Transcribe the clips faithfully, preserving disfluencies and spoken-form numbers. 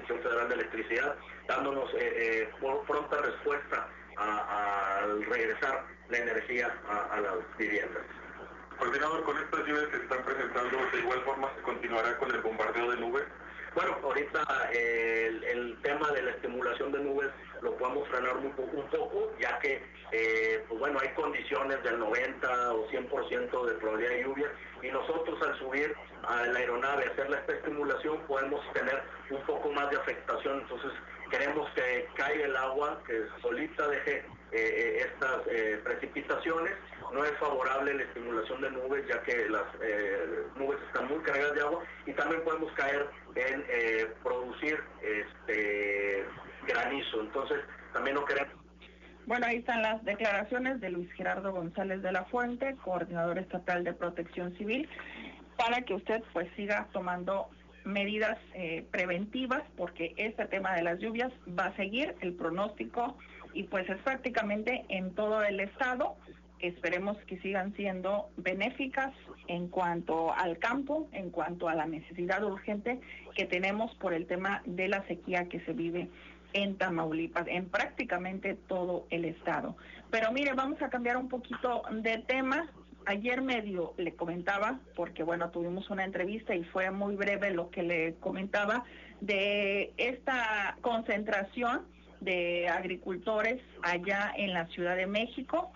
Comisión Federal de Electricidad, dándonos eh, eh, pronta respuesta al regresar la energía a, a las viviendas. Coordinador, con estas lluvias que se están presentando, ¿de igual forma se continuará con el bombardeo de nubes? Bueno, ahorita eh, el, el tema de la estimulación de nubes lo podemos frenar un poco, un poco ya que eh, pues bueno, hay condiciones del noventa o cien por ciento de probabilidad de lluvia, y nosotros al subir a la aeronave a hacer esta estimulación podemos tener un poco más de afectación. Entonces queremos que caiga el agua, que solita deje eh, estas eh, precipitaciones. No es favorable la estimulación de nubes, ya que las eh, nubes están muy cargadas de agua, y también podemos caer en eh, producir este granizo. Entonces también no queremos. Bueno, ahí están las declaraciones de Luis Gerardo González de la Fuente, coordinador estatal de Protección Civil, para que usted pues siga tomando medidas eh, preventivas, porque este tema de las lluvias va a seguir, el pronóstico, y pues es prácticamente en todo el estado. Esperemos que sigan siendo benéficas en cuanto al campo, en cuanto a la necesidad urgente que tenemos por el tema de la sequía que se vive en Tamaulipas, en prácticamente todo el estado. Pero mire, vamos a cambiar un poquito de tema. Ayer medio le comentaba, porque bueno, tuvimos una entrevista y fue muy breve lo que le comentaba de esta concentración de agricultores allá en la Ciudad de México,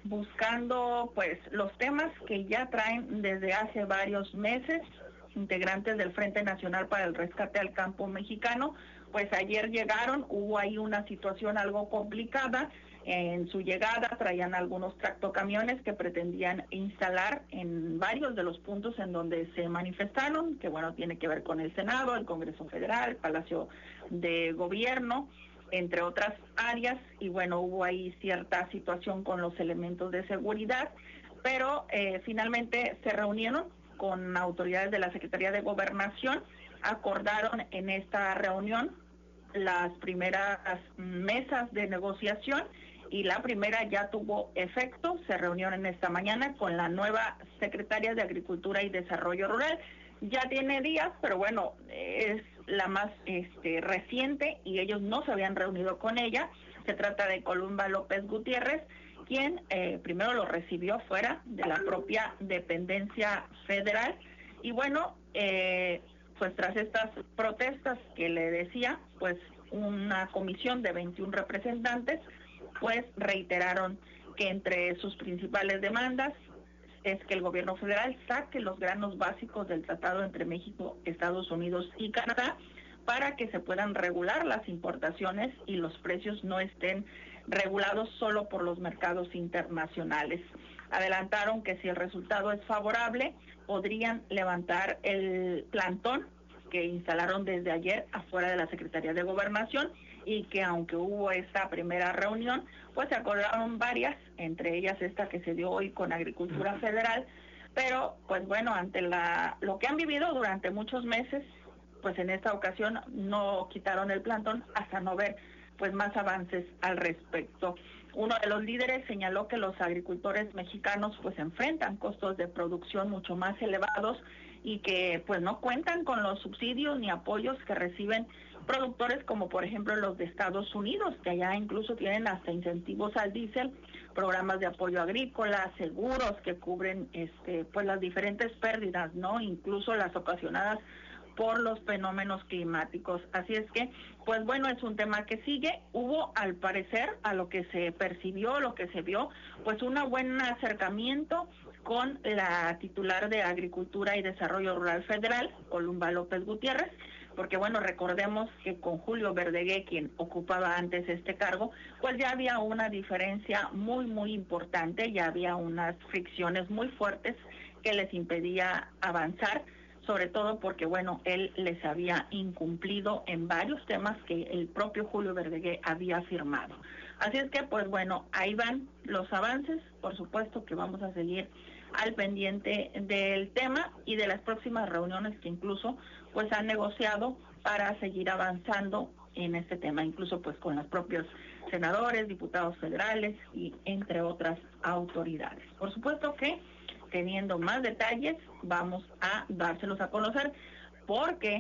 buscando pues los temas que ya traen desde hace varios meses, integrantes del Frente Nacional para el Rescate al Campo Mexicano. Pues ayer llegaron, hubo ahí una situación algo complicada. En su llegada traían algunos tractocamiones que pretendían instalar en varios de los puntos en donde se manifestaron, que bueno, tiene que ver con el Senado, el Congreso Federal, el Palacio de Gobierno, entre otras áreas, y bueno, hubo ahí cierta situación con los elementos de seguridad, pero eh, finalmente se reunieron con autoridades de la Secretaría de Gobernación, acordaron en esta reunión las primeras mesas de negociación, y la primera ya tuvo efecto. Se reunieron esta mañana con la nueva secretaria de Agricultura y Desarrollo Rural. Ya tiene días, pero bueno, es la más este, reciente, y ellos no se habían reunido con ella. Se trata de Columba López Gutiérrez, quien eh, primero lo recibió fuera de la propia dependencia federal. Y bueno, eh, pues tras estas protestas que le decía, pues una comisión de veintiún representantes, pues reiteraron que entre sus principales demandas es que el gobierno federal saque los granos básicos del tratado entre México, Estados Unidos y Canadá, para que se puedan regular las importaciones y los precios no estén regulados solo por los mercados internacionales. Adelantaron que si el resultado es favorable, podrían levantar el plantón que instalaron desde ayer afuera de la Secretaría de Gobernación, y que aunque hubo esta primera reunión, pues se acordaron varias, entre ellas esta que se dio hoy con Agricultura Federal, pero pues bueno, ante la lo que han vivido durante muchos meses, pues en esta ocasión no quitaron el plantón hasta no ver pues más avances al respecto. Uno de los líderes señaló que los agricultores mexicanos pues enfrentan costos de producción mucho más elevados, y que pues no cuentan con los subsidios ni apoyos que reciben productores como por ejemplo los de Estados Unidos, que allá incluso tienen hasta incentivos al diésel, programas de apoyo agrícola, seguros que cubren este pues las diferentes pérdidas, ¿no? Incluso las ocasionadas por los fenómenos climáticos. Así es que, pues bueno, es un tema que sigue. Hubo, al parecer, a lo que se percibió, lo que se vio, pues un buen acercamiento con la titular de Agricultura y Desarrollo Rural Federal, Columba López Gutiérrez, porque bueno, recordemos que con Julio Verdegué, quien ocupaba antes este cargo, pues ya había una diferencia muy, muy importante, ya había unas fricciones muy fuertes que les impedía avanzar, sobre todo porque, bueno, él les había incumplido en varios temas que el propio Julio Verdegué había firmado. Así es que, pues bueno, ahí van los avances. Por supuesto que vamos a seguir al pendiente del tema y de las próximas reuniones que incluso pues han negociado para seguir avanzando en este tema, incluso pues con los propios senadores, diputados federales y entre otras autoridades. Por supuesto que teniendo más detalles, vamos a dárselos a conocer, porque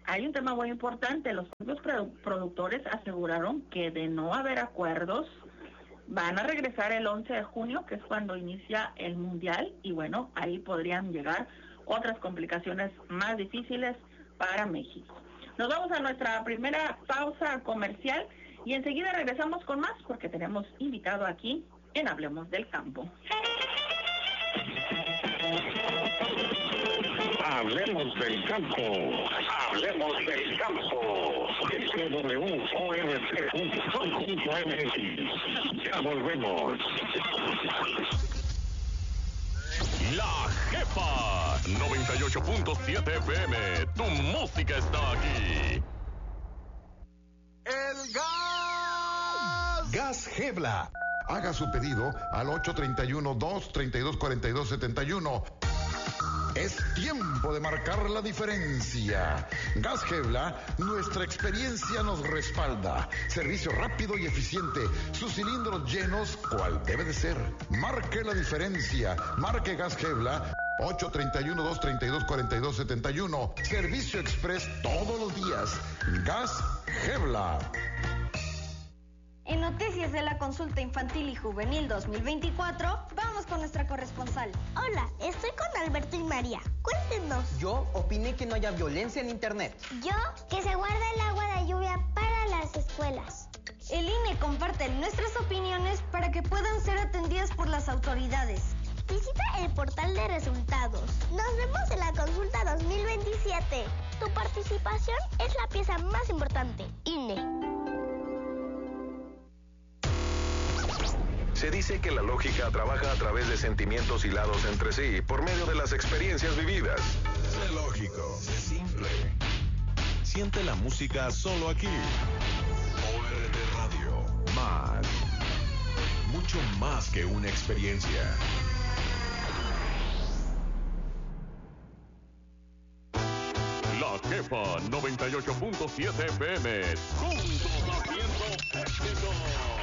hay un tema muy importante. Los propios produ- productores aseguraron que de no haber acuerdos, van a regresar el once de junio, que es cuando inicia el Mundial, y bueno, ahí podrían llegar otras complicaciones más difíciles para México. Nos vamos a nuestra primera pausa comercial y enseguida regresamos con más, porque tenemos invitado aquí en Hablemos del Campo. Hablemos del campo, hablemos del campo. W O R C punto com punto M X. Ya volvemos. La Jefa noventa y ocho punto siete F M. Tu música está aquí. El gas. Gas Gebla. Haga su pedido al ocho tres uno, dos tres dos, cuatro dos siete uno. Es tiempo de marcar la diferencia. Gas Gebla, nuestra experiencia nos respalda. Servicio rápido y eficiente. Sus cilindros llenos, cual debe de ser. Marque la diferencia. Marque Gas Gebla. ocho tres uno, dos tres dos, cuatro dos siete uno. Servicio express todos los días. Gas Gebla. En Noticias de la Consulta Infantil y Juvenil dos mil veinticuatro, vamos con nuestra corresponsal. Hola, estoy con Alberto y María. Cuéntenos. Yo opiné que no haya violencia en Internet. Yo, que se guarda el agua de lluvia para las escuelas. El I N E comparte nuestras opiniones para que puedan ser atendidas por las autoridades. Visita el portal de resultados. Nos vemos en la consulta dos mil veintisiete. Tu participación es la pieza más importante. I N E. Se dice que la lógica trabaja a través de sentimientos hilados entre sí por medio de las experiencias vividas. Sé lógico, sé simple. Siente la música solo aquí. O R T Radio. Más. Mucho más que una experiencia. La Jefa noventa y ocho punto siete F M. Juntos haciendo éxitos.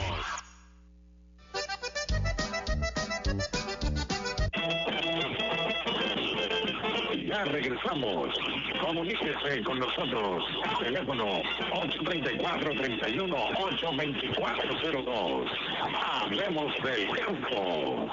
Ya regresamos. Comuníquese con nosotros. Teléfono ocho tres cuatro, tres uno, ocho dos cuatro cero dos. Hablemos del campo.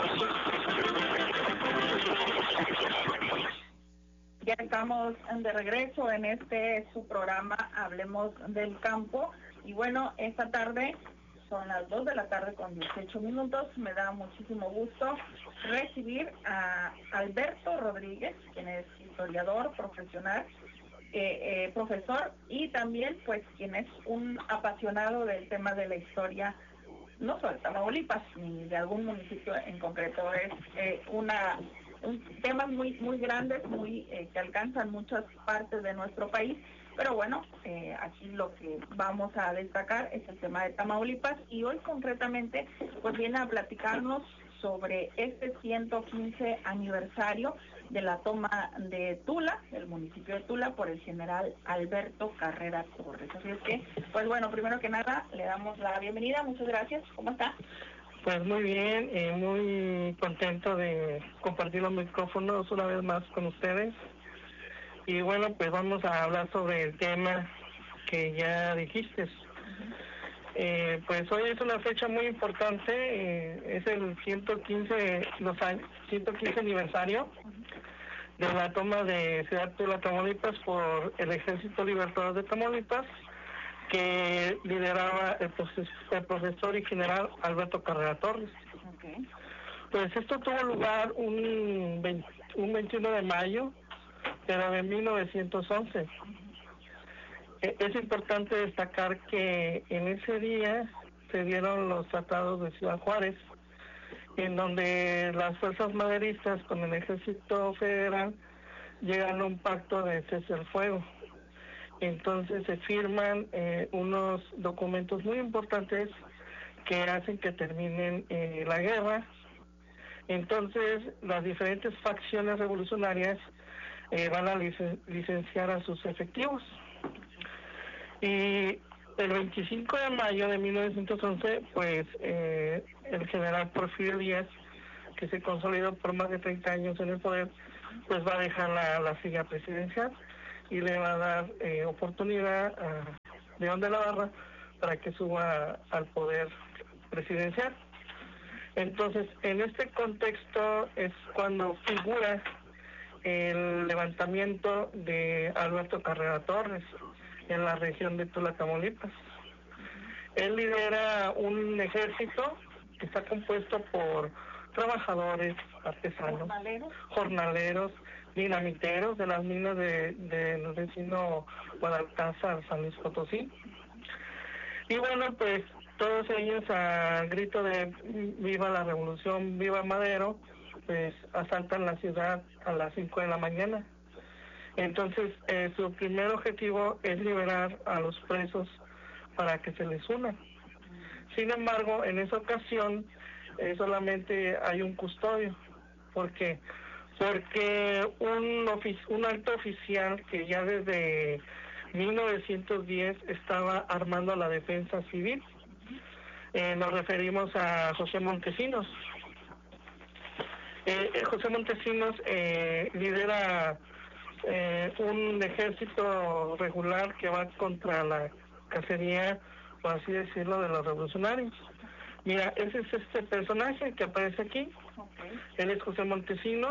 Ya estamos de regreso en este su programa Hablemos del Campo. Y bueno, esta tarde son las dos de la tarde con dieciocho minutos. Me da muchísimo gusto recibir a Alberto Rodríguez, quien es historiador profesional, eh, eh, profesor, y también pues quien es un apasionado del tema de la historia, no solo de Tamaulipas ni de algún municipio en concreto. Es eh, una un, temas muy muy grandes, muy eh, que alcanzan muchas partes de nuestro país. Pero bueno, eh, aquí lo que vamos a destacar es el tema de Tamaulipas, y hoy concretamente pues viene a platicarnos sobre este ciento quince aniversario de la toma de Tula, del municipio de Tula, por el general Alberto Carrera Torres. Así es que, pues bueno, primero que nada le damos la bienvenida. Muchas gracias. ¿Cómo está? Pues muy bien, eh, muy contento de compartir los micrófonos una vez más con ustedes. Y bueno, pues vamos a hablar sobre el tema que ya dijiste. Eh, pues hoy es una fecha muy importante, eh, es el ciento quince, los años, ciento quince aniversario de la toma de Ciudad Tula, Tamaulipas, por el Ejército Libertador de Tamaulipas, que lideraba el, proces, el profesor y general Alberto Carrera Torres. Okay. Pues esto tuvo lugar un, veinte, un veintiuno de mayo, pero de mil novecientos once. Es importante destacar que en ese día se dieron los tratados de Ciudad Juárez, en donde las fuerzas maderistas con el ejército federal llegan a un pacto de cese al fuego. Entonces se firman eh, unos documentos muy importantes que hacen que terminen eh, la guerra. Entonces las diferentes facciones revolucionarias Eh, van a licen- licenciar a sus efectivos. Y el veinticinco de mayo de mil novecientos once, pues eh, el general Porfirio Díaz, que se consolidó por más de treinta años en el poder, pues va a dejar la, la silla presidencial. y le va a dar eh, oportunidad a León de la Barra para que suba al poder presidencial. Entonces, en este contexto es cuando figura el levantamiento de Alberto Carrera Torres en la región de Tula, Tamaulipas. Él lidera un ejército que está compuesto por trabajadores, artesanos, jornaleros, jornaleros dinamiteros de las minas de, del vecino Guadalcázar, San Luis Potosí. Y bueno, pues todos ellos al grito de viva la revolución, viva Madero, pues asaltan la ciudad a las cinco de la mañana. Entonces, eh, su primer objetivo es liberar a los presos para que se les unan. Sin embargo, en esa ocasión eh, solamente hay un custodio. ¿Por qué? Porque un, ofic- un alto oficial que ya desde mil novecientos diez estaba armando la defensa civil, eh, nos referimos a José Montesinos. Eh, José Montesinos eh, lidera eh, un ejército regular que va contra la cacería, por así decirlo, de los revolucionarios. Mira, ese es este personaje que aparece aquí. Okay. Él es José Montesinos.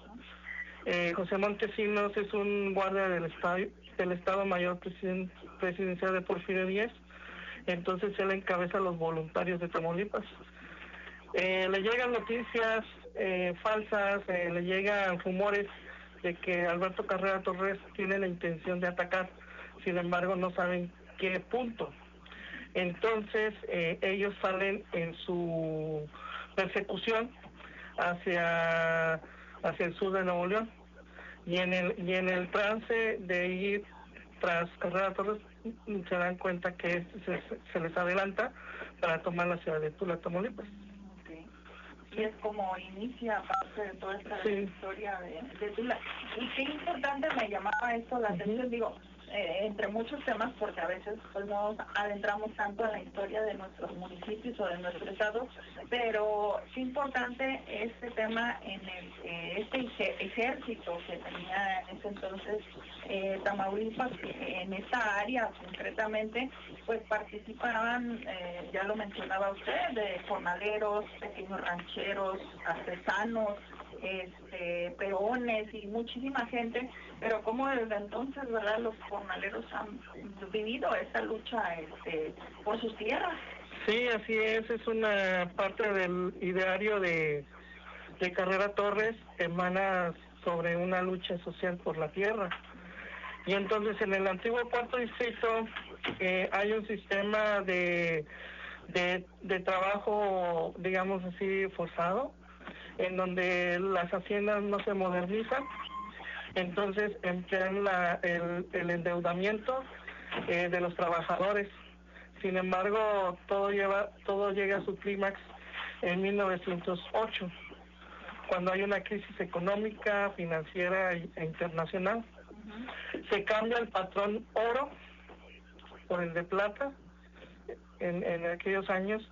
Eh, José Montesinos es un guardia del Estado, del Estado Mayor presiden, Presidencial de Porfirio Díaz. Entonces él encabeza a los voluntarios de Tamaulipas. Eh, le llegan noticias eh, falsas, eh, le llegan rumores de que Alberto Carrera Torres tiene la intención de atacar, sin embargo no saben qué punto. Entonces eh, ellos salen en su persecución hacia hacia el sur de Nuevo León, y en el y en el trance de ir tras Carrera Torres se dan cuenta que se, se les adelanta para tomar la ciudad de Tula, Tamaulipas. Okay. Y es como inicia parte de toda esta sí. historia de, de Tula. Y qué importante me llamaba esto la atención, uh-huh. digo, eh, entre muchos temas, porque a veces pues no adentramos tanto en la historia de nuestros municipios o de nuestro estado, pero es importante este tema en el eh, este ejército que tenía en ese entonces eh, Tamaulipas, en esta área concretamente, pues participaban, eh, ya lo mencionaba usted, de jornaleros, pequeños rancheros, artesanos, este, peones y muchísima gente, pero como desde entonces, ¿verdad?, los jornaleros han vivido esta lucha este, por sus tierras. Sí, así es, es una parte del ideario de, de Carrera Torres, emana sobre una lucha social por la tierra. Y entonces en el antiguo cuarto distrito eh, hay un sistema de, de, de trabajo, digamos así, forzado, en donde las haciendas no se modernizan, entonces emplean la, el, el endeudamiento eh, de los trabajadores. Sin embargo, todo lleva todo llega a su clímax en mil novecientos ocho, cuando hay una crisis económica, financiera e internacional. Uh-huh. Se cambia el patrón oro por el de plata en, en aquellos años,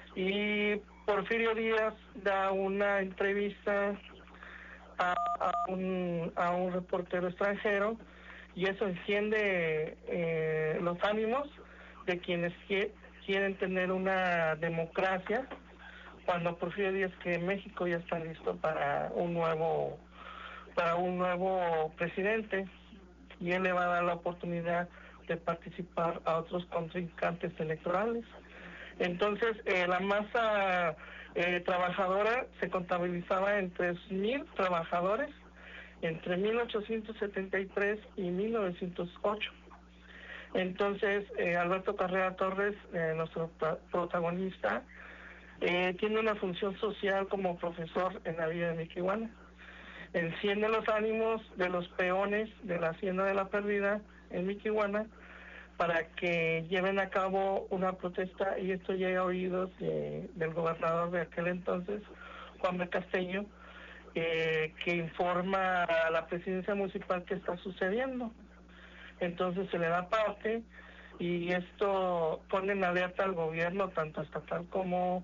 y Porfirio Díaz da una entrevista a, a, un, a un reportero extranjero, y eso enciende eh, los ánimos de quienes que, quieren tener una democracia, cuando Porfirio Díaz que México ya está listo para un nuevo para un nuevo presidente, y él le va a dar la oportunidad de participar a otros contrincantes electorales. Entonces eh, la masa eh, trabajadora se contabilizaba en tres mil trabajadores entre mil ochocientos setenta y tres y mil novecientos ocho. Entonces eh, Alberto Carrera Torres, eh, nuestro protagonista, eh, tiene una función social como profesor en la villa de Miquihuana. Enciende los ánimos de los peones de la Hacienda de la Perdida en Miquihuana para que lleven a cabo una protesta, y esto llega a oídos de, del gobernador de aquel entonces, Juan B. Castello, eh, que informa a la presidencia municipal qué está sucediendo. Entonces se le da parte, y esto pone en alerta al gobierno, tanto estatal como,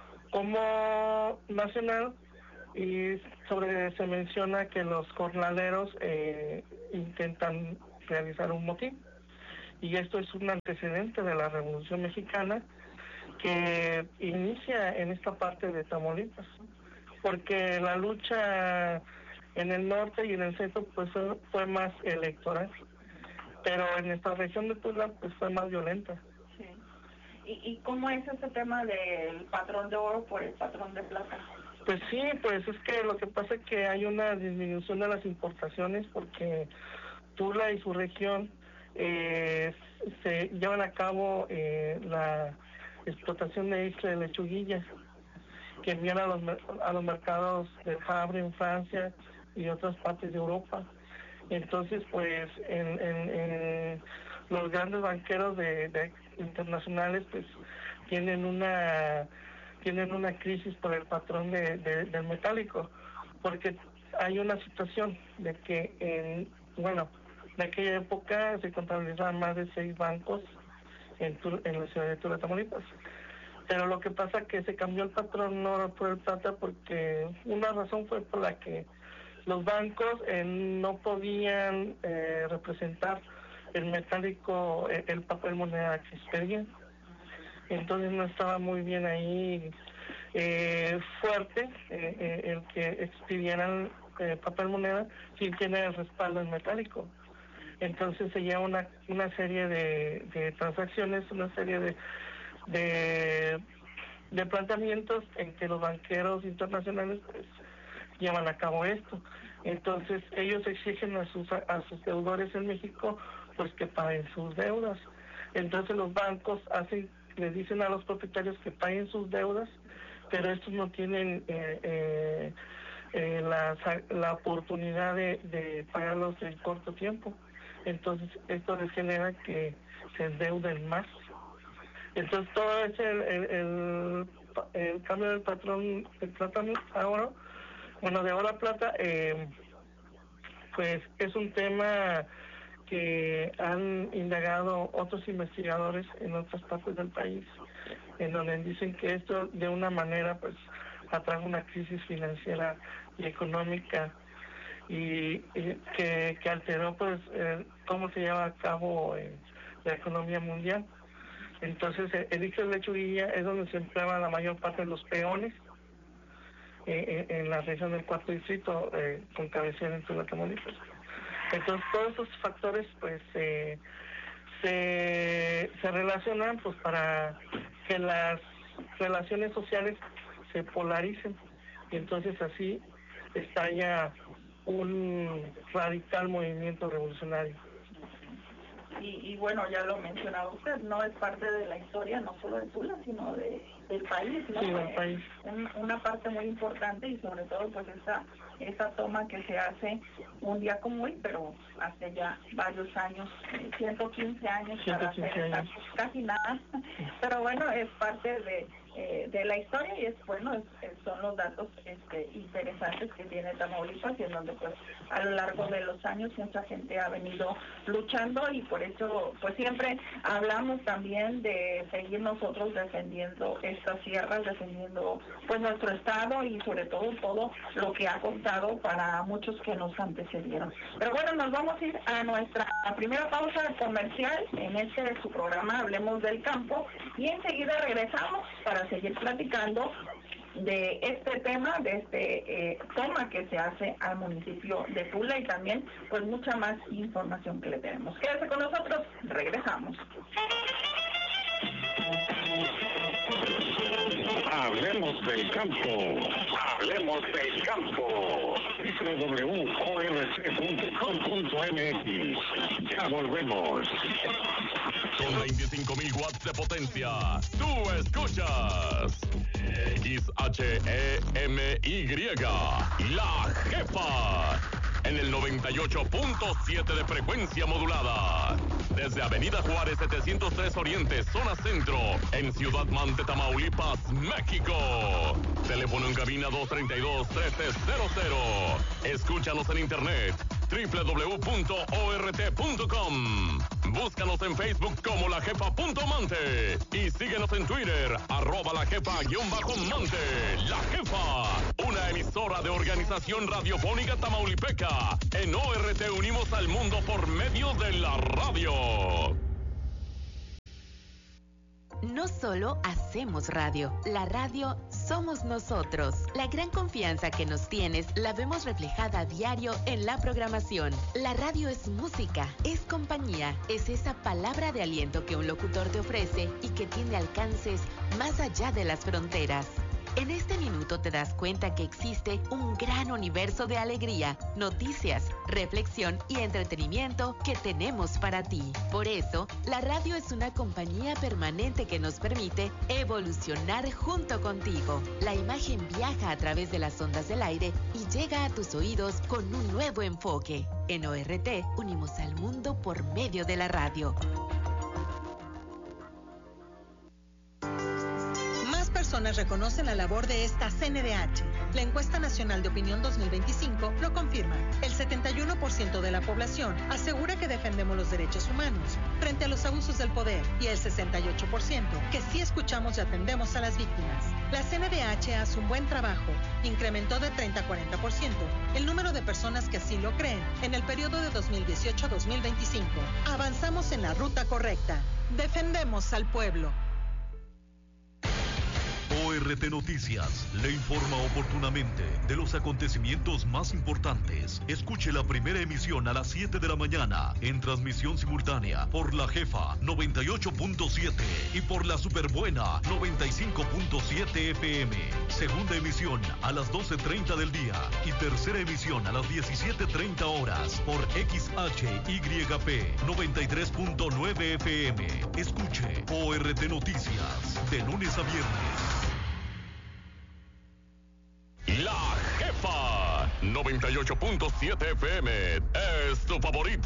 como nacional, y sobre se menciona que los jornaleros eh, intentan realizar un motín. Y esto es un antecedente de la Revolución Mexicana que inicia en esta parte de Tamaulipas, porque la lucha en el norte y en el centro pues fue más electoral, pero en esta región de Tula pues fue más violenta. Sí. ¿Y, y cómo es ese tema del patrón de oro por el patrón de plata? Pues sí, pues es que lo que pasa es que hay una disminución de las importaciones porque Tula y su región eh, se llevan a cabo eh, la explotación de isla de lechuguilla que envían a los, a los mercados del Havre en Francia y otras partes de Europa. Entonces, pues, en, en, en los grandes banqueros de, de internacionales, pues, tienen una tienen una crisis por el patrón de, de, del metálico, porque hay una situación de que, en, bueno, en aquella época se contabilizaban más de seis bancos en, en la ciudad de Tula, Tamaulipas. Pero lo que pasa es que se cambió el patrón oro por el plata porque una razón fue por la que los bancos eh, no podían eh, representar el metálico, eh, el papel moneda que expedían. Entonces no estaba muy bien ahí eh, fuerte eh, eh, el que expidieran eh, papel moneda sin tener el respaldo en metálico. Entonces se lleva una, una serie de, de transacciones, una serie de, de, de planteamientos en que los banqueros internacionales pues, llevan a cabo esto. Entonces ellos exigen a sus, a sus deudores en México pues que paguen sus deudas. Entonces los bancos hacen les dicen a los propietarios que paguen sus deudas, pero estos no tienen eh, eh, eh, la, la oportunidad de, de pagarlos en corto tiempo. Entonces esto les genera que se endeuden más. Entonces todo ese el, el, el, el cambio del patrón de plata a oro, bueno, de oro a plata, eh, pues es un tema que han indagado otros investigadores en otras partes del país, en donde dicen que esto de una manera pues atrajo una crisis financiera y económica y, y que, que alteró pues eh, cómo se lleva a cabo eh, la economía mundial. Entonces el, el isla de lechuguilla es donde se empleaba la mayor parte de los peones eh, en, en la región del cuarto distrito eh, con cabecera en Tula, Tamaulipas. Entonces todos esos factores pues eh, se, se relacionan pues para que las relaciones sociales se polaricen y entonces así estalla un radical movimiento revolucionario. Y, y bueno, ya lo mencionaba usted, no es parte de la historia no solo de Tula, sino de, del país, ¿no? Sí, del país. Un, una parte muy importante y sobre todo pues esa, esa toma que se hace un día como hoy, pero hace ya varios años, ciento quince años, ciento quince para hacer años. Esta, casi nada, pero bueno, es parte de, eh, de la historia y es bueno, es, es, son los datos este, interesantes que tiene Tamaulipas y en donde pues a lo largo de los años mucha gente ha venido luchando y por eso pues siempre hablamos también de seguir nosotros defendiendo estas sierras, defendiendo pues nuestro estado y sobre todo todo lo que ha costado para muchos que nos antecedieron. Pero bueno, nos vamos a ir a nuestra primera pausa comercial en este de su programa Hablemos del Campo y enseguida regresamos para seguir platicando de este tema, de este eh, toma que se hace al municipio de Tula y también pues mucha más información que le tenemos. Quédese con nosotros, regresamos. Hablemos del campo. Hablemos del campo. doble u doble u punto o r c punto com punto m x. Ya volvemos. Con veinticinco mil watts de potencia, tú escuchas X H E M Y, La Jefa, en el noventa y ocho punto siete de frecuencia modulada. Desde Avenida Juárez setecientos tres Oriente, zona centro, en Ciudad Mante, Tamaulipas, México. Teléfono en cabina dos treinta y dos, trece cero cero. Escúchanos en internet doble u doble u doble u punto o r t punto com. Búscanos en Facebook como La Jefa.mante y síguenos en Twitter, arroba La Jefa-Mante. La Jefa, una emisora de Organización Radiofónica Tamaulipeca. En O R T unimos al mundo por medio de la radio. No solo hacemos radio, la radio somos nosotros. La gran confianza que nos tienes la vemos reflejada a diario en la programación. La radio es música, es compañía, es esa palabra de aliento que un locutor te ofrece y que tiene alcances más allá de las fronteras. En este minuto te das cuenta que existe un gran universo de alegría, noticias, reflexión y entretenimiento que tenemos para ti. Por eso, la radio es una compañía permanente que nos permite evolucionar junto contigo. La imagen viaja a través de las ondas del aire y llega a tus oídos con un nuevo enfoque. En O R T unimos al mundo por medio de la radio. Personas reconocen la labor de esta C N D H. La encuesta nacional de opinión dos mil veinticinco lo confirma. El setenta y uno por ciento de la población asegura que defendemos los derechos humanos frente a los abusos del poder y el sesenta y ocho por ciento que sí escuchamos y atendemos a las víctimas. La C N D H hace un buen trabajo. Incrementó de treinta a cuarenta por ciento el número de personas que así lo creen en el periodo de dos mil dieciocho a dos mil veinticinco. Avanzamos en la ruta correcta. Defendemos al pueblo. O R T Noticias le informa oportunamente de los acontecimientos más importantes. Escuche la primera emisión a las siete de la mañana en transmisión simultánea por La Jefa noventa y ocho punto siete y por La Superbuena noventa y cinco punto siete F M. Segunda emisión a las doce treinta del día y tercera emisión a las diecisiete treinta horas por X H Y P noventa y tres punto nueve F M. Escuche O R T Noticias de lunes a viernes. La Jefa noventa y ocho punto siete F M es tu favorita.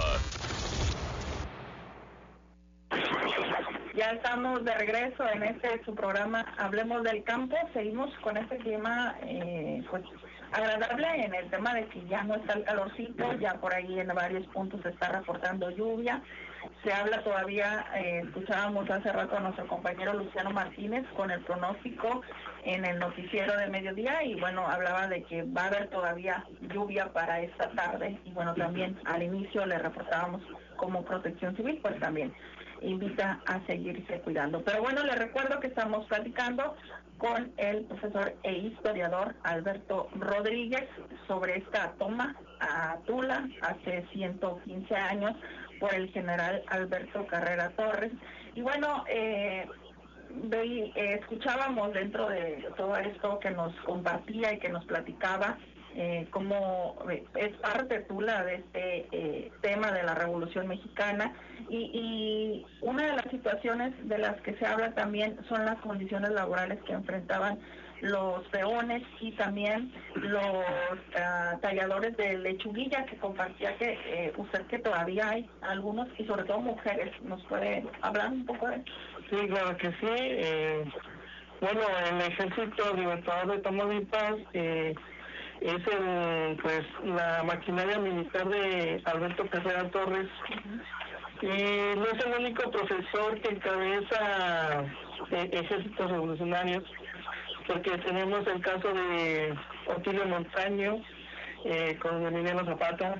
Ya estamos de regreso en este su programa Hablemos del Campo. Seguimos con este clima eh, pues agradable en el tema de que ya no está el calorcito, ya por ahí en varios puntos se está reportando lluvia. Se habla todavía, eh, escuchábamos hace rato a nuestro compañero Luciano Martínez con el pronóstico en el noticiero de mediodía y bueno, hablaba de que va a haber todavía lluvia para esta tarde y bueno, también al inicio le reportábamos como Protección Civil, pues también invita a seguirse cuidando. Pero bueno, les recuerdo que estamos platicando con el profesor e historiador Alberto Rodríguez sobre esta toma a Tula hace ciento quince años por el general Alberto Carrera Torres. Y bueno, eh, ve, eh, escuchábamos dentro de todo esto que nos compartía y que nos platicaba eh, cómo es parte Tula de este eh, tema de la Revolución Mexicana y, y una de las situaciones de las que se habla también son las condiciones laborales que enfrentaban los peones y también los uh, talladores de lechuguilla, que compartía que eh, usted que todavía hay algunos y sobre todo mujeres. ¿Nos puede hablar un poco de eso? Sí, claro que sí. Eh, bueno, el Ejército Libertador de Tamaulipas eh, es el, pues la maquinaria militar de Alberto Carrera Torres. Uh-huh. Y no es el único profesor que encabeza eh, ejércitos revolucionarios, porque tenemos el caso de Otilio Montaño, eh, con Emiliano Zapata,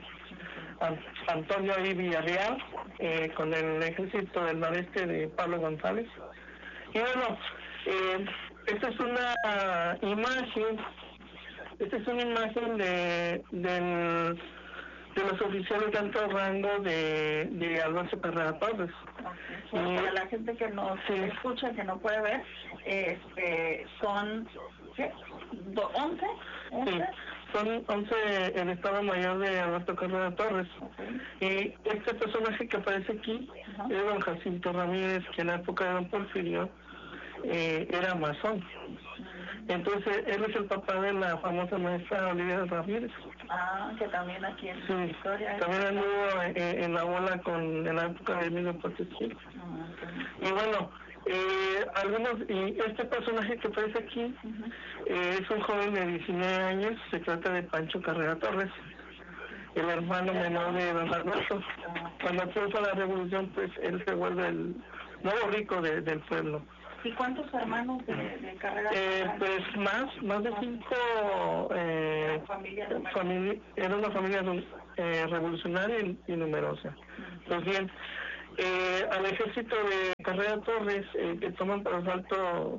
Antonio I. Villarreal, eh, con el ejército del noreste de Pablo González. Y bueno, eh, esta es una imagen, esta es una imagen de, del, de los oficiales de alto rango de, de Alberto Carrera Torres. Okay. Para la gente que no se sí. escucha, que no puede ver, este, son ¿qué? ¿once? ¿once? Sí, son once el Estado Mayor de Alberto Carrera Torres. Okay. Y este personaje que aparece aquí uh-huh. es don Jacinto Ramírez, que en la época de don Porfirio eh, era masón. Entonces, él es el papá de la famosa maestra Olivia Ramírez. Ah, que también aquí en sí, su historia. También anduvo en, en la bola con, en la época de Emilio Portes Gil. Ah, okay. Y bueno, eh, algunos, y este personaje que aparece aquí uh-huh. eh, es un joven de diecinueve años, se trata de Pancho Carrera Torres. el hermano menor de don Alberto. Cuando triunfa la revolución, pues él se vuelve el nuevo rico de, del pueblo. ¿Y cuántos hermanos de, de Carrera? Eh, pues más, más de cinco eh, familia, era una familia eh, revolucionaria y, y numerosa. Pues bien, eh, al ejército de Carrera Torres, eh, que toman por asalto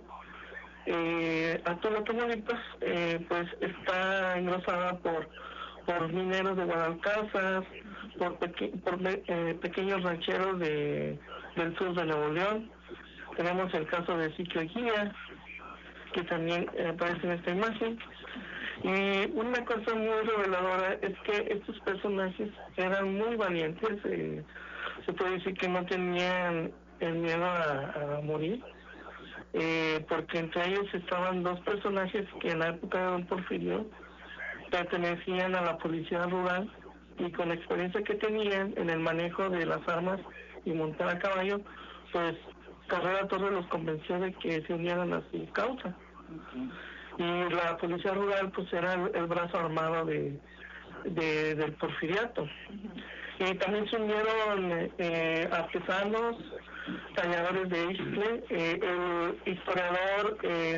eh, a Tula, Tamaulipas, eh, pues está engrosada por por mineros de Guadalcázar, por, peque, por eh, pequeños rancheros de, del sur de Nuevo León. Tenemos el caso de Siquio Eguía, que también eh, aparece en esta imagen. Y una cosa muy reveladora es que estos personajes eran muy valientes, eh, se puede decir que no tenían el miedo a, a morir, eh, porque entre ellos estaban dos personajes que en la época de Don Porfirio pertenecían a la policía rural y con la experiencia que tenían en el manejo de las armas y montar a caballo, pues Carrera Torres los convenció de que se unieran a su causa. Y la policía rural pues era el, el brazo armado de, de del porfiriato. Y también se unieron eh, artesanos, talladores de Ixtle, eh, el historiador eh,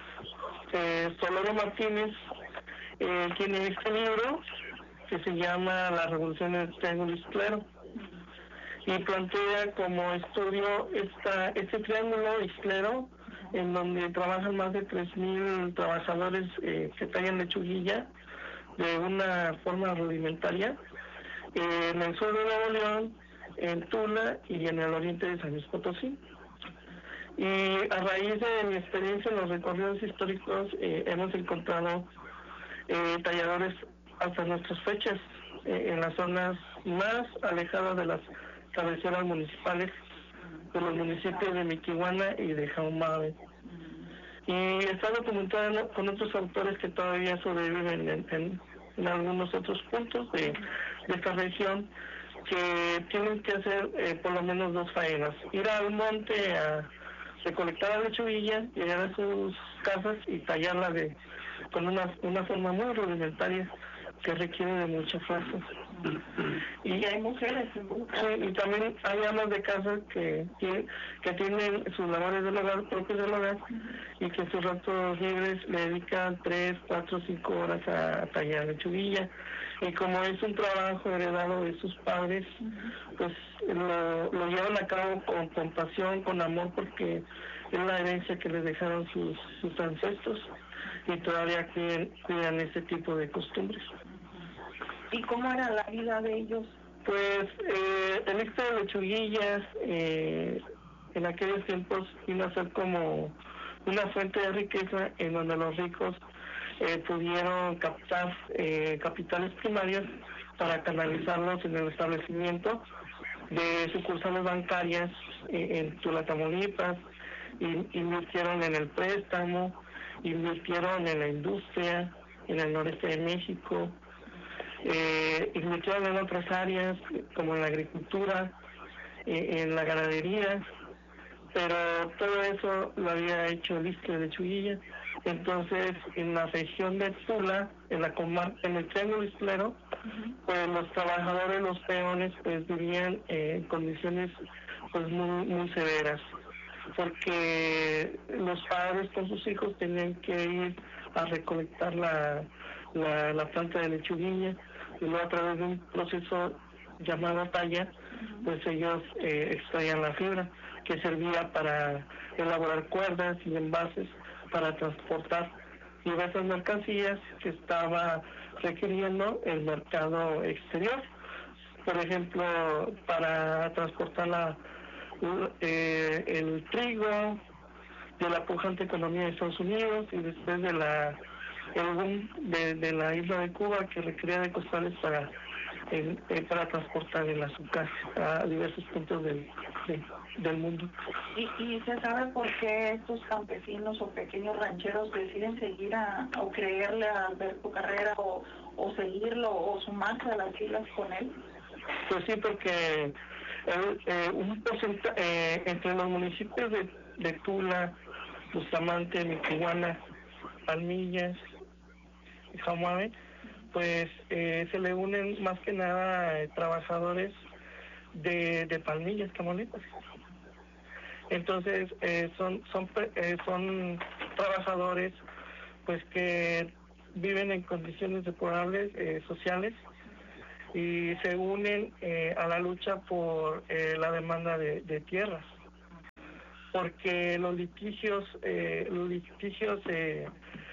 eh, Solero Martínez eh, tiene este libro que se llama La Revolución del Triángulo Ixtlero y plantea como estudio esta, este triángulo ixtlero en donde trabajan más de tres mil trabajadores eh, que tallan lechuguilla de una forma rudimentaria eh, en el sur de Nuevo León, en Tula y en el oriente de San Luis Potosí. Y a raíz de mi experiencia en los recorridos históricos eh, hemos encontrado eh, talladores hasta nuestras fechas eh, en las zonas más alejadas de las cabeceras municipales de los municipios de Miquihuana y de Jaumabe. Y está documentada con otros autores que todavía sobreviven en, en, en algunos otros puntos de, de esta región, que tienen que hacer eh, por lo menos dos faenas: ir al monte a recolectar la lechuguilla, llegar a sus casas y tallarla de con una, una forma muy rudimentaria que requiere de mucha fuerza. Y hay mujeres, sí, y también hay amas de casa que, que, que tienen sus labores del hogar, propios del hogar, y que sus ratos libres le dedican tres, cuatro, cinco horas a, a tallar lechuguilla. Y como es un trabajo heredado de sus padres, pues lo, lo llevan a cabo con compasión, con amor, porque es la herencia que les dejaron sus, sus ancestros y todavía cuidan, cuidan ese tipo de costumbres. ¿Y cómo era la vida de ellos? Pues eh, el éxito de lechuguillas eh, en aquellos tiempos vino a ser como una fuente de riqueza en donde los ricos eh, pudieron captar eh, capitales primarios para canalizarlos en el establecimiento de sucursales bancarias eh, en Tula, Tamaulipas, y invirtieron en el préstamo, invirtieron en la industria, en el noreste de México, eh, invirtieron en otras áreas como en la agricultura, eh, en la ganadería, pero todo eso lo había hecho el Ixtle de Lechuguilla. Entonces, en la región de Tula, en la comarca, en el Triángulo Ixtlero, pues los trabajadores, los peones, pues vivían eh, en condiciones pues muy muy severas, porque los padres con sus hijos tenían que ir a recolectar la, la, la planta de lechuguilla y luego a través de un proceso llamado talla, pues ellos eh, extraían la fibra que servía para elaborar cuerdas y envases para transportar diversas mercancías que estaba requiriendo el mercado exterior. Por ejemplo, para transportar la Eh, el trigo de la pujante economía de Estados Unidos y después de la el boom de, de la isla de Cuba, que requería de costales para el, eh, para transportar el azúcar a diversos puntos del, de, del mundo. ¿Y, ¿Y se sabe por qué estos campesinos o pequeños rancheros deciden seguir a, o creerle a Alberto Carrera o, o seguirlo o sumarse a las filas con él? Pues sí, porque el, eh, un porcentaje eh, entre los municipios de, de Tula, Bustamante, Miquihuana, Palmillas y Jaumabe, pues eh, se le unen más que nada eh, trabajadores de, de Palmillas, Tamaulipas. Entonces eh, son son eh, son trabajadores pues que viven en condiciones deplorables eh, sociales y se unen eh, a la lucha por eh, la demanda de, de tierras, porque los litigios eh, los litigios eh,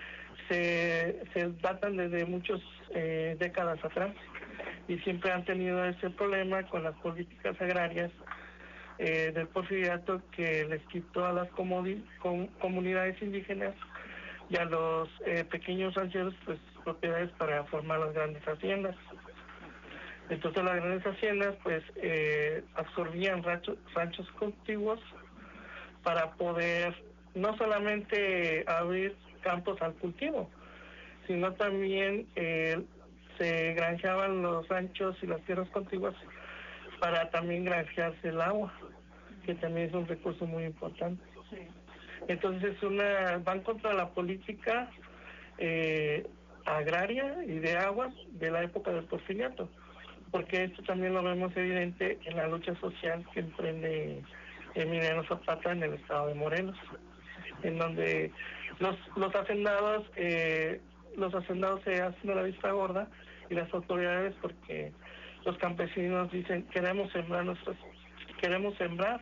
se se datan desde muchas eh, décadas atrás y siempre han tenido ese problema con las políticas agrarias Eh, del porfiriato, que les quitó a las comodi- com- comunidades indígenas y a los eh, pequeños rancheros pues propiedades para formar las grandes haciendas. Entonces las grandes haciendas pues eh, absorbían ranchos, ranchos contiguos para poder no solamente abrir campos al cultivo, sino también eh, se granjeaban los ranchos y las tierras contiguas para también granjearse el agua, que también es un recurso muy importante. Sí. Entonces una van contra la política eh, agraria y de agua de la época del porfiriato, porque esto también lo vemos evidente en la lucha social que emprende Emiliano Zapata en el estado de Morelos, en donde los los hacendados eh, los hacendados se hacen a la vista gorda y las autoridades, porque los campesinos dicen queremos sembrar nuestros queremos sembrar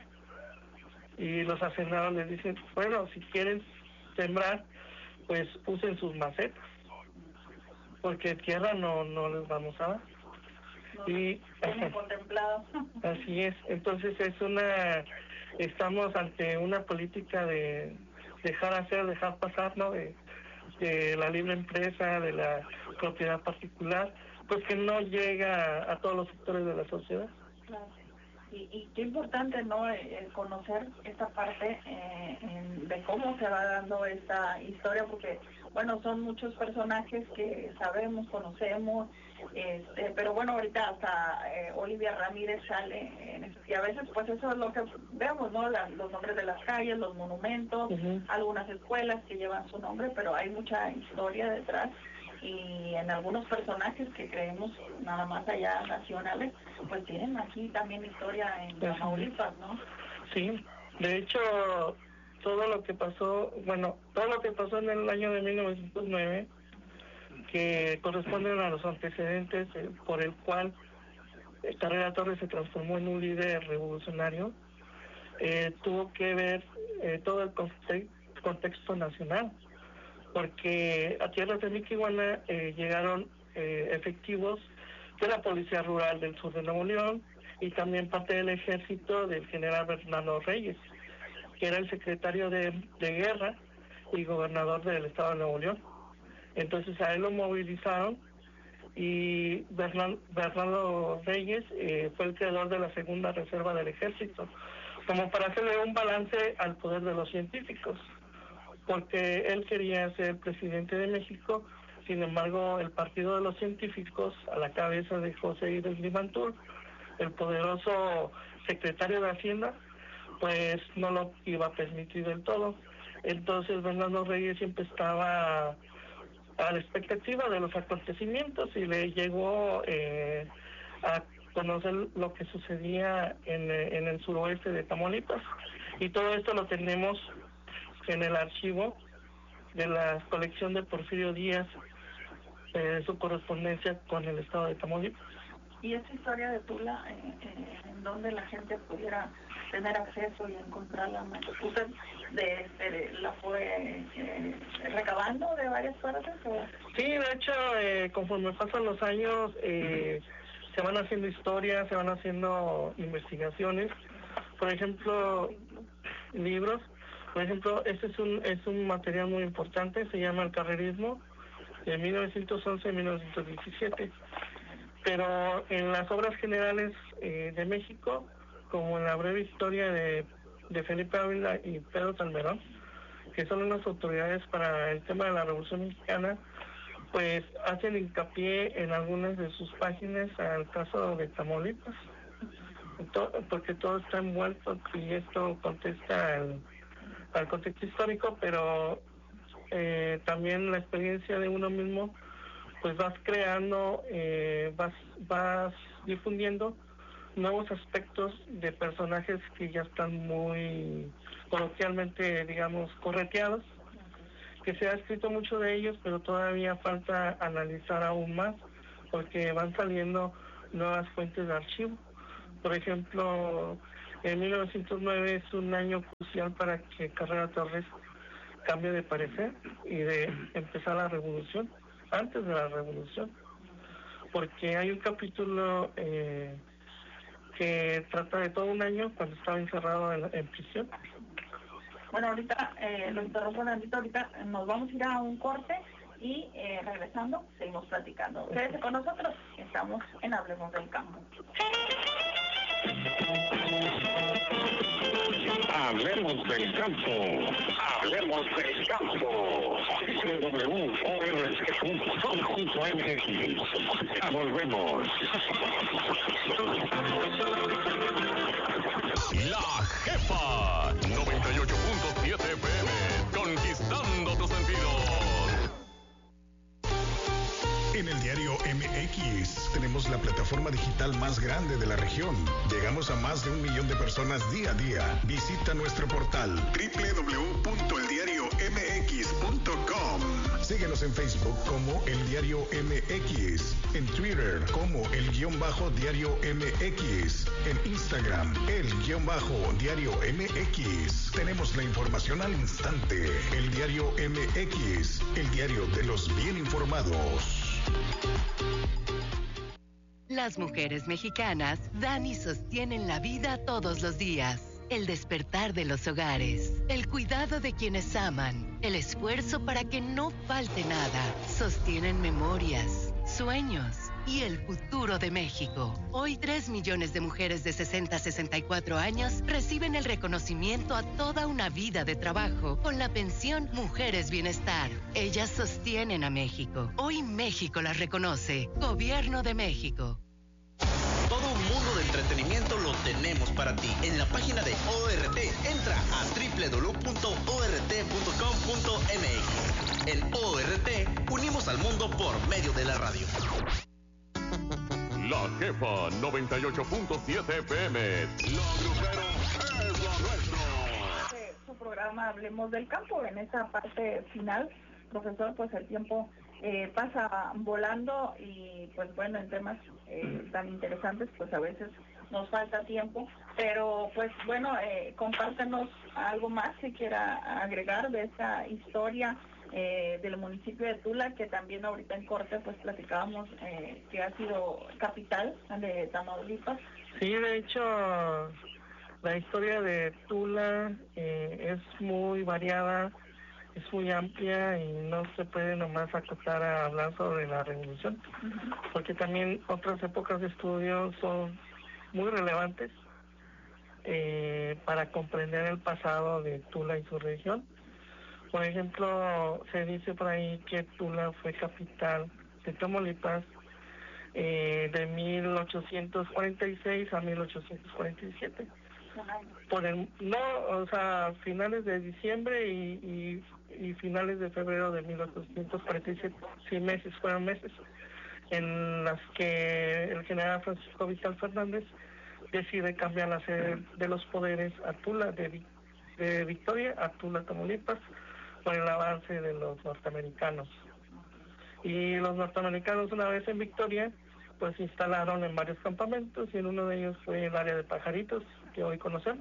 y los hacendados les dicen bueno, si quieren sembrar pues usen sus macetas porque tierra no no les vamos a dar. No, y tienen contemplado. Así es. Entonces es una estamos ante una política de dejar hacer, dejar pasar, ¿no? De, de la libre empresa, de la propiedad particular, pues que no llega a todos los sectores de la sociedad. Claro. Y, y qué importante, ¿no?, eh, conocer esta parte eh, en, de cómo se va dando esta historia, porque, bueno, son muchos personajes que sabemos, conocemos, este, pero bueno, ahorita hasta eh, Olivia Ramírez sale, en, y a veces pues eso es lo que vemos, ¿no?, la, los nombres de las calles, los monumentos, uh-huh. algunas escuelas que llevan su nombre, pero hay mucha historia detrás. Y en algunos personajes que creemos nada más allá nacionales, pues tienen aquí también historia en Tamaulipas, ¿no? Sí, de hecho, todo lo que pasó, bueno, todo lo que pasó en el año de mil novecientos nueve, que corresponden a los antecedentes eh, por el cual Carrera Torres se transformó en un líder revolucionario, eh, tuvo que ver eh, todo el conte- contexto nacional, porque a tierras de Miquihuana eh, llegaron eh, efectivos de la Policía Rural del sur de Nuevo León y también parte del ejército del general Bernardo Reyes, que era el secretario de, de guerra y gobernador del estado de Nuevo León. Entonces a él lo movilizaron y Bernardo, Bernardo Reyes eh, fue el creador de la segunda reserva del ejército, como para hacerle un balance al poder de los científicos, porque él quería ser presidente de México. Sin embargo, el Partido de los Científicos, a la cabeza de José Ives Limantur, el poderoso secretario de Hacienda, pues no lo iba a permitir del todo. Entonces Bernardo Reyes siempre estaba a la expectativa de los acontecimientos y le llegó eh, a conocer lo que sucedía en, en el suroeste de Tamaulipas. Y todo esto lo tenemos en el archivo de la colección de Porfirio Díaz, eh, su correspondencia con el estado de Tamaulipas. Y esta historia de Tula, eh, eh, en donde la gente pudiera tener acceso y encontrarla, ¿usted de, de, la fue eh, recabando de varias partes? ¿O? Sí, de hecho, eh, conforme pasan los años, eh, se van haciendo historias, se van haciendo investigaciones. Por ejemplo, libros. Por ejemplo, este es un es un material muy importante, se llama El Carrerismo, de mil novecientos once a mil novecientos diecisiete. Pero en las obras generales eh, de México, como en la breve historia de, de Felipe Ávila y Pedro Salmerón, que son unas autoridades para el tema de la Revolución Mexicana, pues hacen hincapié en algunas de sus páginas al caso de Tamaulipas, porque todo está envuelto y esto contesta al, al contexto histórico, pero eh, también la experiencia de uno mismo pues vas creando, eh, vas, vas difundiendo nuevos aspectos de personajes que ya están muy coloquialmente, digamos, correteados, que se ha escrito mucho de ellos, pero todavía falta analizar aún más, porque van saliendo nuevas fuentes de archivo. Por ejemplo, en mil novecientos nueve es un año crucial para que Carrera Torres cambie de parecer y de empezar la revolución, antes de la revolución, porque hay un capítulo eh, que trata de todo un año cuando estaba encerrado en, en prisión. Bueno, ahorita eh, lo interrumpo un ratito, ahorita nos vamos a ir a un corte y eh, regresando seguimos platicando. Quédese con nosotros, estamos en Hablemos del Campo. Hablemos del campo, hablemos del campo. w o r c punto m x. Ya volvemos. La Jefa noventa y ocho punto siete F M, conquistando tus sentidos. En el diario M X tenemos la plataforma digital más grande de la región. Llegamos a más de un millón de personas día a día. Visita nuestro portal doble u doble u doble u punto el diario m x punto com. Síguenos en Facebook como El Diario M X, en Twitter como El Guión Bajo Diario M X, en Instagram El Guión Bajo Diario M X. Tenemos la información al instante. El Diario M X, el diario de los bien informados. Las mujeres mexicanas dan y sostienen la vida todos los días. El despertar de los hogares, el cuidado de quienes aman, el esfuerzo para que no falte nada. Sostienen memorias, sueños y el futuro de México. Hoy, tres millones de mujeres de sesenta a sesenta y cuatro años reciben el reconocimiento a toda una vida de trabajo con la pensión Mujeres Bienestar. Ellas sostienen a México. Hoy México las reconoce. Gobierno de México. Todo un mundo de entretenimiento lo tenemos para ti. En la página de O R T, entra a doble u doble u doble u punto o r t punto com punto m x. En O R T, unimos al mundo por medio de la radio. La Jefa noventa y ocho punto siete F M. Lo grupero es lo nuestro. Su programa Hablemos del Campo, en esa parte final, profesor, pues el tiempo eh, pasa volando y pues bueno, en temas eh, tan interesantes pues a veces nos falta tiempo, pero pues bueno, eh, compártenos algo más que quiera agregar de esta historia eh, del municipio de Tula, que también ahorita en corte pues platicábamos eh, que ha sido capital de Tamaulipas. Sí, de hecho la historia de Tula eh, es muy variada, es muy amplia y no se puede nomás acotar a hablar sobre la revolución, uh-huh. porque también otras épocas de estudio son muy relevantes eh, para comprender el pasado de Tula y su región. Por ejemplo, se dice por ahí que Tula fue capital de Tamaulipas eh, de mil ochocientos cuarenta y seis a mil ochocientos cuarenta y siete. Por el, no, o sea, finales de diciembre y, y, y finales de febrero de mil ochocientos cuarenta y siete, sí, meses, fueron meses en las que el general Francisco Vital Fernández decide cambiar la sede de los poderes a Tula, de, de Victoria a Tula, Tamaulipas, por el avance de los norteamericanos. Y los norteamericanos, una vez en Victoria, pues se instalaron en varios campamentos y en uno de ellos fue el área de Pajaritos, que hoy conocemos.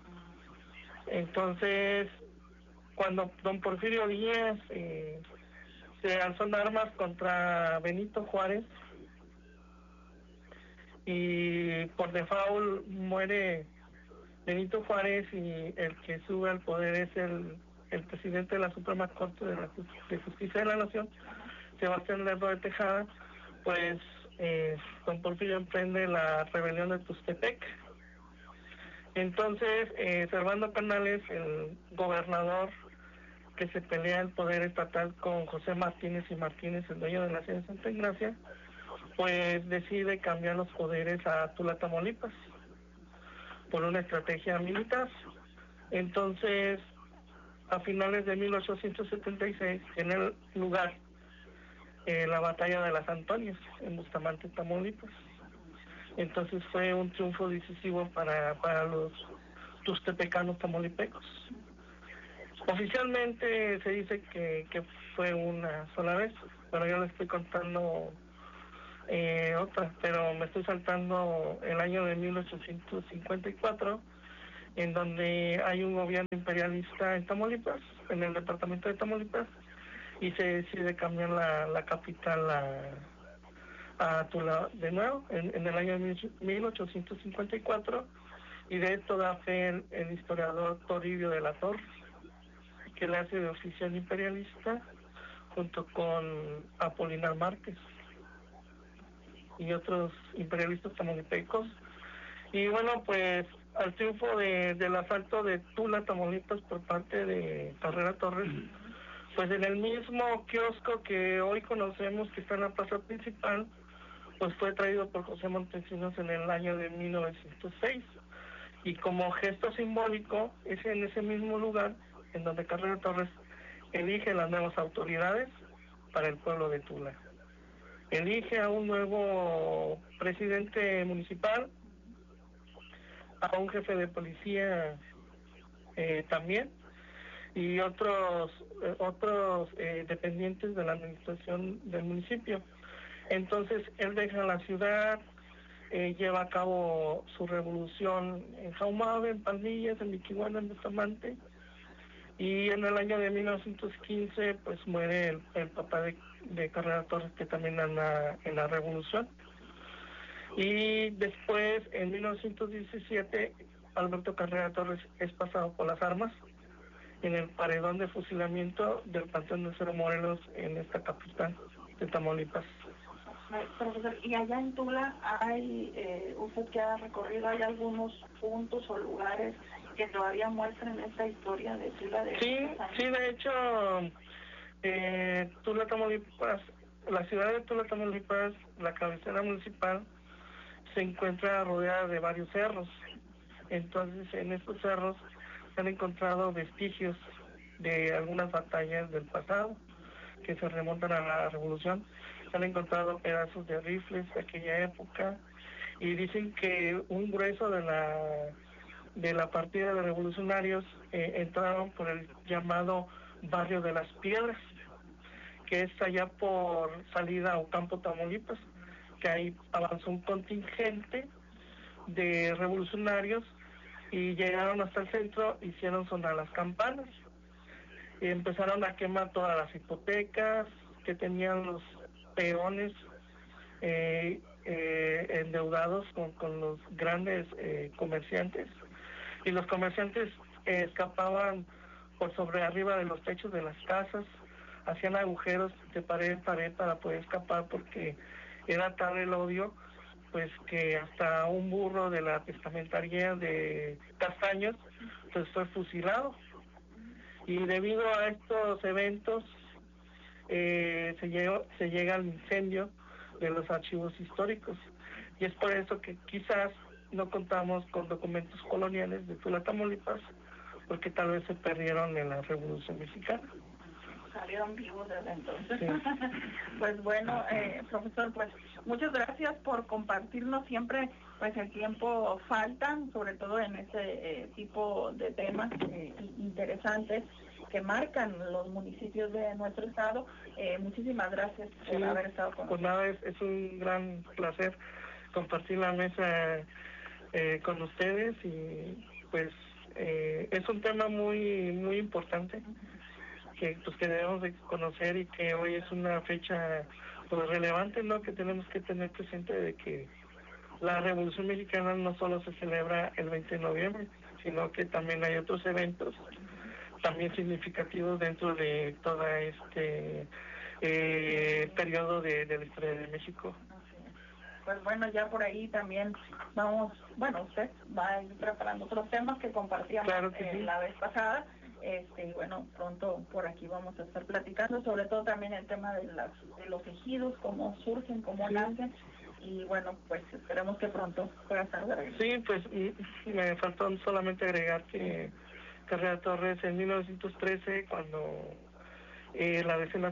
Entonces, cuando don Porfirio Díaz eh, se alzó en armas contra Benito Juárez y por default muere Benito Juárez y el que sube al poder es el, el presidente de la Suprema Corte de, la, de Justicia de la Nación, Sebastián Lerdo de Tejada, pues eh, don Porfirio emprende la rebelión de Tuxtepec. Entonces, eh, Servando Canales, el gobernador que se pelea el poder estatal con José Martínez y Martínez, el dueño de la sede de Santa Ignacia, pues decide cambiar los poderes a Tula, Tamaulipas, por una estrategia militar. Entonces, a finales de mil ochocientos setenta y seis, en el lugar eh, la batalla de las Antonias en Bustamante, Tamaulipas. Entonces fue un triunfo decisivo para, para los tuxtepecanos tamaulipecos. Oficialmente se dice que, que fue una sola vez, pero yo le estoy contando eh, otra, pero me estoy saltando el año de mil ochocientos cincuenta y cuatro, en donde hay un gobierno imperialista en Tamaulipas, en el departamento de Tamaulipas, y se decide cambiar la, la capital a, a Tula de nuevo, en, en el año de mil ochocientos cincuenta y cuatro, y de esto da fe el, el historiador Toribio de la Torre, que le hace de oficial imperialista junto con Apolinar Márquez y otros imperialistas tamaulipecos. Y bueno, pues al triunfo de, del asalto de Tula, Tamaulipas, por parte de Carrera Torres, pues en el mismo kiosco que hoy conocemos, que está en la plaza principal, pues fue traído por José Montesinos en el año de mil novecientos seis. Y como gesto simbólico, es en ese mismo lugar en donde Carrera Torres elige las nuevas autoridades para el pueblo de Tula. Elige a un nuevo presidente municipal, a un jefe de policía eh, también, y otros eh, otros eh, dependientes de la administración del municipio. Entonces él deja la ciudad, eh, lleva a cabo su revolución en Jaumave, en Pandillas, en Miquihuana, en Bustamante, y en el año de mil novecientos quince pues muere el, el papá de, de Carrera Torres, que también anda en la revolución. Y después, en mil novecientos diecisiete, Alberto Carrera Torres es pasado por las armas en el paredón de fusilamiento del Panteón de Cerro Morelos, en esta capital de Tamaulipas. Profesor, y allá en Tula hay, eh, usted que ha recorrido, hay algunos puntos o lugares que todavía muestran esta historia de Tula de... Sí, sí, de hecho, eh, Tula, Tamaulipas, la ciudad de Tula, Tamaulipas, la cabecera municipal, se encuentra rodeada de varios cerros. Entonces, en estos cerros se han encontrado vestigios de algunas batallas del pasado que se remontan a la revolución. Se han encontrado pedazos de rifles de aquella época, y dicen que un grueso de la de la partida de revolucionarios eh, entraron por el llamado Barrio de las Piedras, que es allá por salida a Ocampo, Tamaulipas, que ahí avanzó un contingente de revolucionarios y llegaron hasta el centro, hicieron sonar las campanas y empezaron a quemar todas las hipotecas que tenían los peones eh, eh, endeudados con, con los grandes eh, comerciantes, y los comerciantes eh, escapaban por sobre arriba de los techos de las casas, hacían agujeros de pared en pared para poder escapar, porque era tal el odio pues que hasta un burro de la testamentaría de Castaños pues fue fusilado. Y debido a estos eventos eh, se, llegó, se llega al incendio de los archivos históricos, y es por eso que quizás no contamos con documentos coloniales de Tula, Tamaulipas, porque tal vez se perdieron en la Revolución Mexicana. Salieron vivos desde entonces. Sí. Pues bueno, eh, profesor, pues muchas gracias por compartirnos. Siempre pues el tiempo falta, sobre todo en este eh, tipo de temas eh, interesantes que marcan los municipios de nuestro estado. Eh, muchísimas gracias por sí, haber estado con pues nosotros. Nada, es, es un gran placer compartir la mesa eh, con ustedes, y pues eh, es un tema muy muy importante que pues que debemos de conocer, y que hoy es una fecha pues relevante, ¿no? Que tenemos que tener presente de que la Revolución Mexicana no solo se celebra el veinte de noviembre, sino que también hay otros eventos también significativos dentro de todo este eh, periodo de, de la historia de México. Pues bueno, ya por ahí también vamos, bueno, usted va a ir preparando otros temas que compartíamos claro que eh, sí. la vez pasada. Este, bueno, pronto por aquí vamos a estar platicando, sobre todo también el tema de, las, de los ejidos, cómo surgen, cómo sí. nacen, y bueno, pues esperemos que pronto pueda estar de regreso. Sí, pues me faltó solamente agregar que Carrera Torres en mil novecientos trece, cuando eh, la decena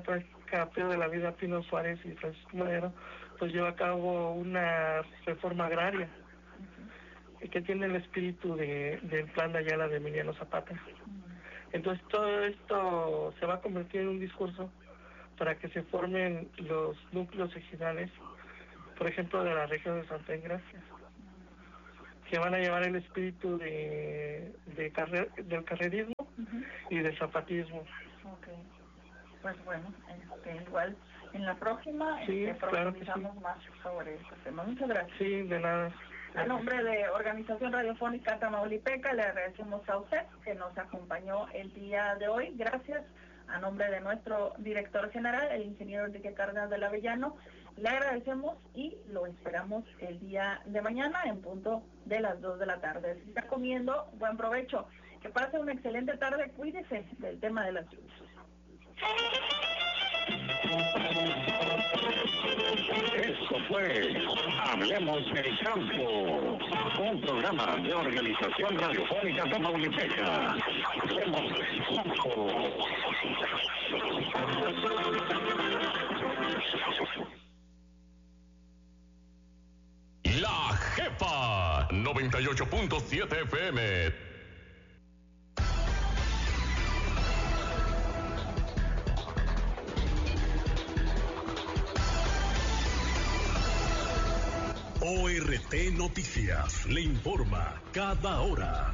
Patriarca Pío de la Vida Pino Suárez y Francisco Madero, pues lleva a cabo una reforma agraria que tiene el espíritu de, del plan de Ayala de Emiliano Zapata. Entonces todo esto se va a convertir en un discurso para que se formen los núcleos ejidales, por ejemplo, de la región de Santa Engracia, que van a llevar el espíritu de, de carrer, del carrerismo uh-huh. y del zapatismo. Okay. Pues bueno, este, igual en la próxima sí, este, profundizamos claro sí. más sobre este tema. Muchas gracias. Sí, de nada. A nombre de Organización Radiofónica Tamaulipeca, le agradecemos a usted que nos acompañó el día de hoy. Gracias. A nombre de nuestro director general, el ingeniero Enrique Cárdenas del Avellano, le agradecemos y lo esperamos el día de mañana en punto de las dos de la tarde. Si está comiendo, buen provecho. Que pase una excelente tarde. Cuídese del tema de las lluvias. Esto fue Hablemos del Campo, un programa de Organización Radiofónica Tamaulipeca. Hablemos del Campo. La Jefa noventa y ocho punto siete F M. O R T Noticias le informa cada hora.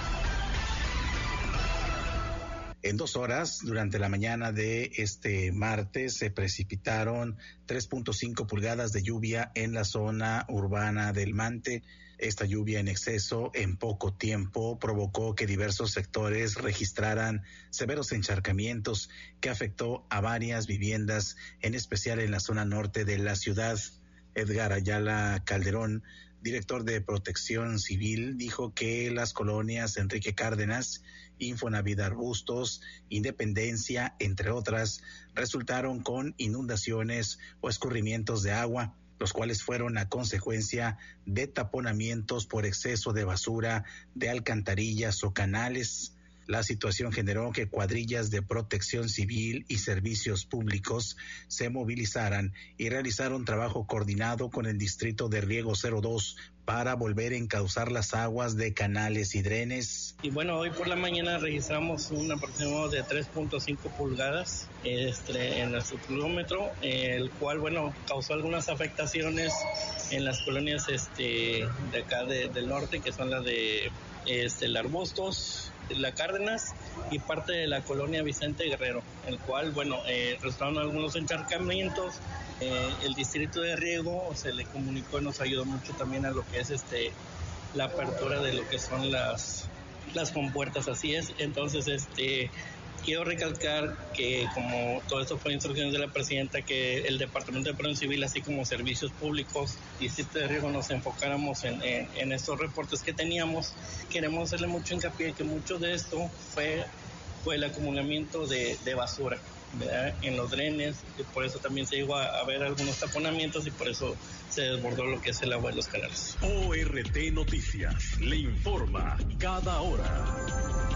En dos horas, durante la mañana de este martes, se precipitaron tres punto cinco pulgadas de lluvia en la zona urbana del Mante. Esta lluvia en exceso en poco tiempo provocó que diversos sectores registraran severos encharcamientos que afectó a varias viviendas, en especial en la zona norte de la ciudad. Edgar Ayala Calderón, director de Protección Civil, dijo que las colonias Enrique Cárdenas, Infonavit Arbustos, Independencia, entre otras, resultaron con inundaciones o escurrimientos de agua, los cuales fueron a consecuencia de taponamientos por exceso de basura de alcantarillas o canales. La situación generó que cuadrillas de protección civil y servicios públicos se movilizaran y realizaron trabajo coordinado con el distrito de riego cero dos para volver a encauzar las aguas de canales y drenes. Y bueno, hoy por la mañana registramos un aproximado de tres punto cinco pulgadas este, en nuestro kilómetro, el cual, bueno, causó algunas afectaciones en las colonias este, de acá de, del norte, que son las de este, el Arbustos, la Cárdenas y parte de la colonia Vicente Guerrero, el cual, bueno, eh, resultaron algunos encharcamientos. Eh, el distrito de riego se le comunicó y nos ayudó mucho también a lo que es este la apertura de lo que son las las compuertas, así es. Entonces, este quiero recalcar que, como todo esto fue instrucciones de la presidenta, que el Departamento de Protección Civil, así como servicios públicos, distrito de riego, nos enfocáramos en, en, en estos reportes que teníamos. Queremos hacerle mucho hincapié que mucho de esto fue, fue el acumulamiento de, de basura, ¿verdad?, en los drenes, y por eso también se llegó a, a ver algunos taponamientos y por eso se desbordó lo que es el agua de los canales. O R T Noticias le informa cada hora.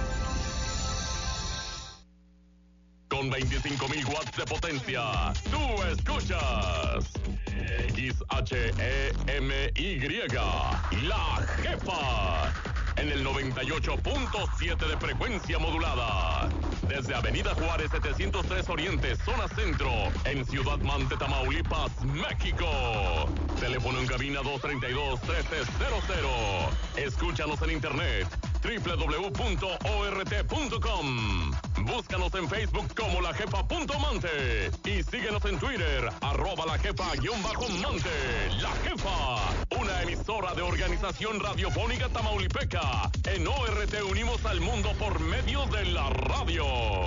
Con veinticinco mil watts de potencia, tú escuchas X H E M Y, La Jefa, en el noventa y ocho punto siete de frecuencia modulada. Desde Avenida Juárez setecientos tres Oriente, zona centro, en Ciudad Mante, Tamaulipas, México. Teléfono en cabina dos tres dos, uno tres cero cero. Escúchanos en internet doble u doble u doble u punto o r t punto com. Búscanos en Facebook como La Jefa punto Mante y síguenos en Twitter, arroba La Jefa guión bajo Mante. La Jefa, una emisora de Organización Radiofónica Tamaulipeca. En O R T unimos al mundo por medio de la radio.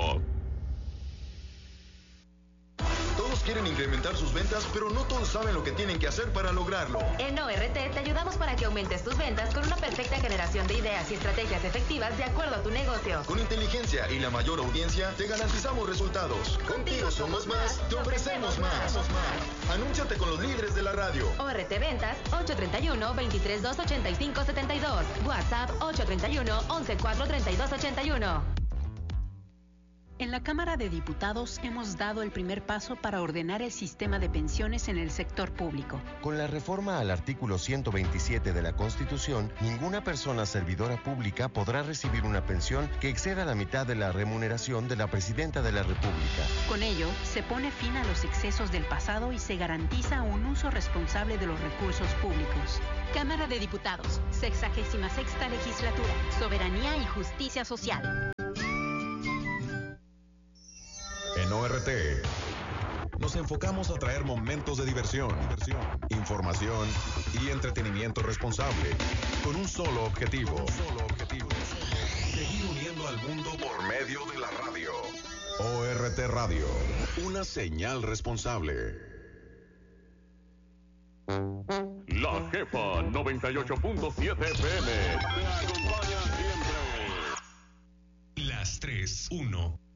Todos quieren incrementar sus ventas, pero no todos saben lo que tienen que hacer para lograrlo. En O R T te ayudamos para que aumentes tus ventas con una perfecta generación de ideas y estrategias efectivas de acuerdo a tu negocio. Con inteligencia y la mayor audiencia, te garantizamos resultados. Contigo somos más, te ofrecemos más. Anúnciate con los líderes de la radio. O R T Ventas, ocho tres uno, dos tres dos, ocho cinco siete dos. WhatsApp, ocho tres uno, once cuatro, treinta y dos ochenta y uno. En la Cámara de Diputados hemos dado el primer paso para ordenar el sistema de pensiones en el sector público. Con la reforma al artículo ciento veintisiete de la Constitución, ninguna persona servidora pública podrá recibir una pensión que exceda la mitad de la remuneración de la Presidenta de la República. Con ello, se pone fin a los excesos del pasado y se garantiza un uso responsable de los recursos públicos. Cámara de Diputados, sexagésima sexta legislatura, soberanía y justicia social. En O R T nos enfocamos a traer momentos de diversión, diversión, información y entretenimiento responsable, con un solo objetivo, un solo objetivo, seguir uniendo al mundo por medio de la radio. O R T Radio, una señal responsable. La Jefa noventa y ocho punto siete F M te acompaña siempre. Las tres, uno.